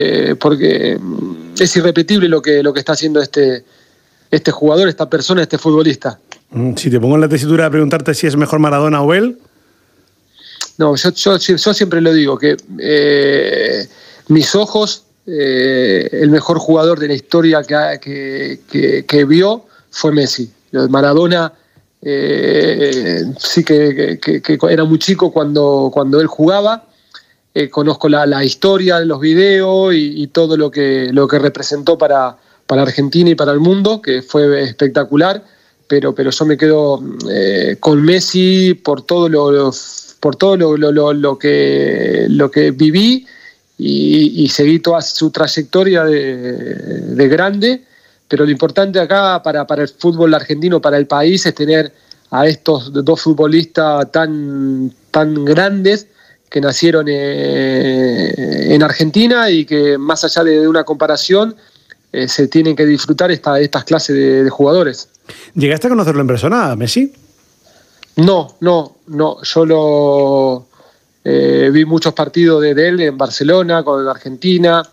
porque es irrepetible lo que está haciendo este jugador, esta persona, este futbolista. Si te pongo en la tesitura de preguntarte si es mejor Maradona o él. No, yo siempre lo digo, que mis ojos, el mejor jugador de la historia que vio fue Messi. Maradona sí que era muy chico cuando él jugaba. Conozco la historia, los videos y todo lo que representó para Argentina y para el mundo, que fue espectacular, pero yo me quedo con Messi por todo lo que viví y seguí toda su trayectoria de grande, pero lo importante acá para el fútbol argentino, para el país, es tener a estos dos futbolistas tan grandes que nacieron en Argentina y que más allá de una comparación se tienen que disfrutar estas clases de jugadores. ¿Llegaste a conocerlo en persona, Messi? No, yo vi muchos partidos de él en Barcelona, con Argentina,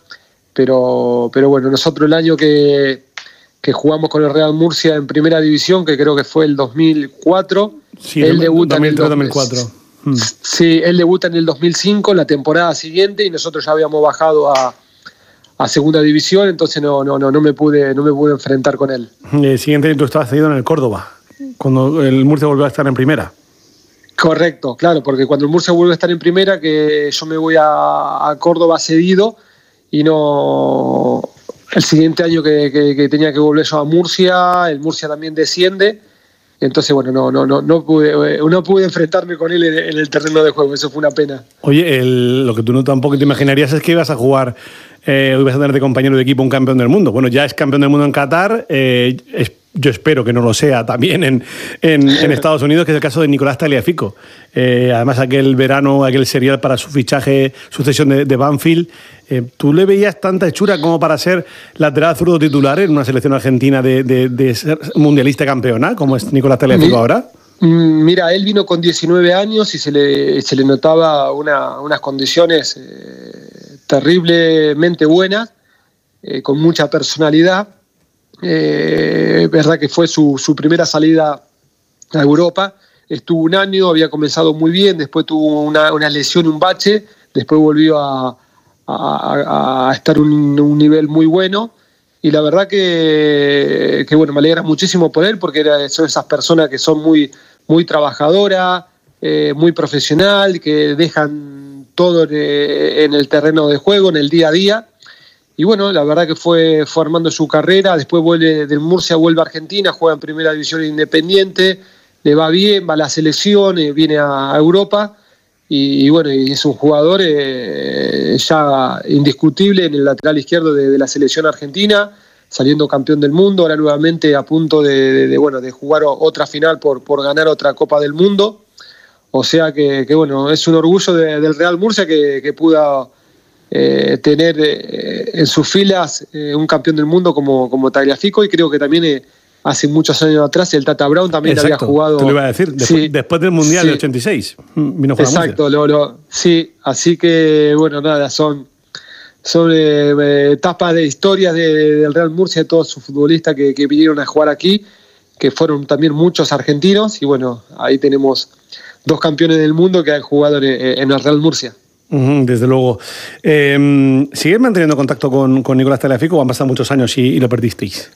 pero bueno, nosotros el año que jugamos con el Real Murcia en Primera División, que creo que fue el 2004, sí, él debuta 2004. Sí, él debuta en el 2005, la temporada siguiente, y nosotros ya habíamos bajado a Segunda División, entonces no me pude enfrentar con él. El siguiente tú estabas cedido en el Córdoba, cuando el Murcia volvió a estar en Primera. Correcto, claro, porque cuando el Murcia vuelve a estar en Primera, que yo me voy a Córdoba cedido, y no el siguiente año que tenía que volver yo a Murcia, el Murcia también desciende. Entonces, bueno, no pude enfrentarme con él en el terreno de juego. Eso fue una pena. Oye, lo que tú no tampoco te imaginarías es que ibas a jugar, ibas a tener de compañero de equipo un campeón del mundo. Bueno, ya es campeón del mundo en Qatar. Yo espero que no lo sea también en Estados Unidos, que es el caso de Nicolás Tagliafico. Además, aquel verano, aquel serial para su fichaje, sucesión de Banfield. ¿Tú le veías tanta hechura como para ser lateral zurdo titular en una selección argentina de ser mundialista campeona, como es Nicolás Tagliafico ahora? Mira, él vino con 19 años y se le notaba unas condiciones terriblemente buenas, con mucha personalidad. Verdad que fue su primera salida a Europa. Estuvo un año, había comenzado muy bien, después tuvo una lesión, un bache, después volvió a estar en un nivel muy bueno, y la verdad que bueno, me alegra muchísimo por él, porque son esas personas que son muy trabajadoras, muy profesional, que dejan todo en el terreno de juego, en el día a día. Y bueno, la verdad que fue armando su carrera. Después del Murcia vuelve a Argentina, juega en Primera División Independiente, le va bien, va a la selección, viene a Europa. Y bueno, y es un jugador ya indiscutible en el lateral izquierdo de la selección argentina, saliendo campeón del mundo, ahora nuevamente a punto de jugar otra final por ganar otra Copa del Mundo. O sea que bueno, es un orgullo del Real Murcia que pudo tener en sus filas un campeón del mundo como Tagliafico, y creo que también hace muchos años atrás el Tata Brown también había jugado. Te lo iba a decir, después del Mundial del 86 vino a jugar. Exacto, sí, así que bueno, nada, son etapas de historias del Real Murcia, de todos sus futbolistas que vinieron a jugar aquí, que fueron también muchos argentinos, y bueno, ahí tenemos dos campeones del mundo que han jugado en el Real Murcia. Desde luego. ¿Sigues manteniendo contacto con Nicolás Tagliafico o han pasado muchos años y lo perdisteis?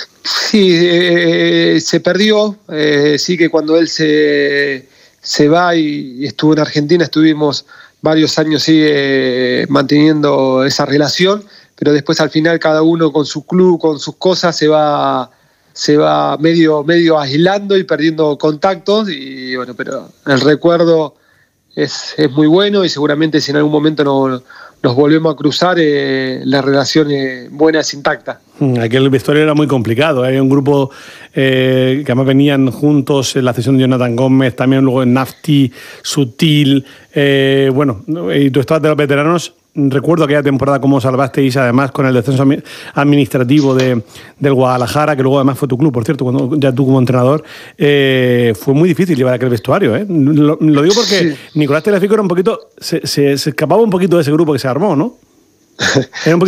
Sí, se perdió. Sí, que cuando él se va y estuvo en Argentina, estuvimos varios años manteniendo esa relación, pero después al final cada uno con su club, con sus cosas, se va medio aislando y perdiendo contactos, y bueno, pero el recuerdo es muy bueno, y seguramente si en algún momento nos volvemos a cruzar, la relación buena es intacta. Aquel vestuario era muy complicado, había un grupo que además venían juntos en la cesión de Jonathan Gómez, también luego en Nafti, Sutil, y tú estabas de los veteranos. Recuerdo aquella temporada cómo salvasteis, además, con el descenso administrativo del Guadalajara, que luego además fue tu club, por cierto, cuando ya tú como entrenador. Fue muy difícil llevar aquel vestuario. Lo digo porque sí. Nicolás Tagliafico era un poquito, se escapaba un poquito de ese grupo que se armó, ¿no? Era un